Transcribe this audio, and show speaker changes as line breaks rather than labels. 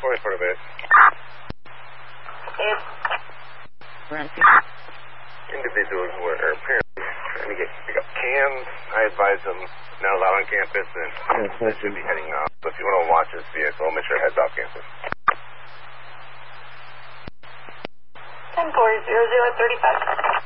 24 minutes. Individuals were apparently trying to get pick up cans. I advise them not allowed on campus, and they should be heading off. So if you want to watch this vehicle, make sure it heads off campus.
10-4, 0035.